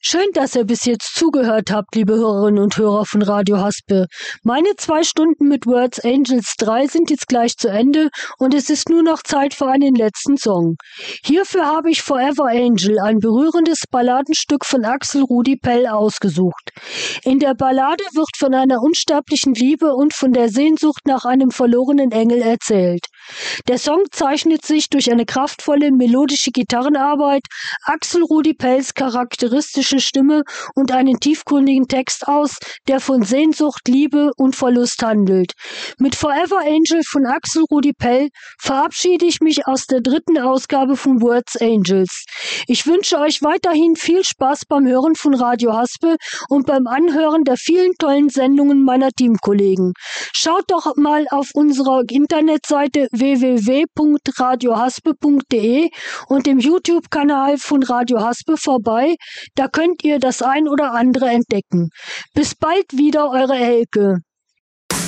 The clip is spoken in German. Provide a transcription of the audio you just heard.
Schön, dass ihr bis jetzt zugehört habt, liebe Hörerinnen und Hörer von Radio Haspe. Meine 2 Stunden mit Words Angels 3 sind jetzt gleich zu Ende und es ist nur noch Zeit für einen letzten Song. Hierfür habe ich Forever Angel, ein berührendes Balladenstück von Axel Rudi Pell, ausgesucht. In der Ballade wird von einer unsterblichen Liebe und von der Sehnsucht nach einem verlorenen Engel erzählt. Der Song zeichnet sich durch eine kraftvolle, melodische Gitarrenarbeit, Axel Rudi Pells charakteristische Stimme und einen tiefgründigen Text aus, der von Sehnsucht, Liebe und Verlust handelt. Mit Forever Angel von Axel Rudi Pell verabschiede ich mich aus der 3. Ausgabe von Words Angels. Ich wünsche euch weiterhin viel Spaß beim Hören von Radio Haspe und beim Anhören der vielen tollen Sendungen meiner Teamkollegen. Schaut doch mal auf unserer Internetseite www.radiohaspe.de und dem YouTube-Kanal von Radio Haspe vorbei, da könnt ihr das ein oder andere entdecken. Bis bald wieder, eure Elke.